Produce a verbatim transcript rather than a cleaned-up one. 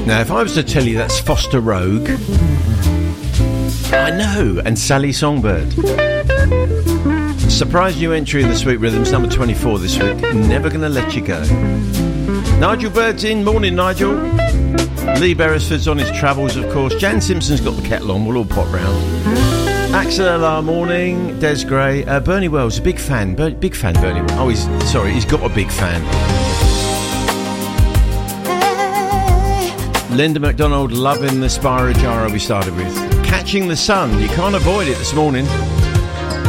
Now, if I was to tell you that's Foster Rogue, I know, and Sally Songbird. Surprise new entry in the Sweet Rhythms, number twenty-four this week. Never Gonna Let You Go. Nigel Bird's in. Morning, Nigel. Lee Beresford's on his travels, of course. Jan Simpson's got the kettle on. We'll all pop round. Axel L R, morning. Des Gray. Uh, Bernie Wells, a big fan. Ber- big fan, Bernie Wells. Oh, he's sorry, he's got a big fan. Linda McDonald, loving the Spyro Gyro we started with. Catching the Sun. You can't avoid it this morning.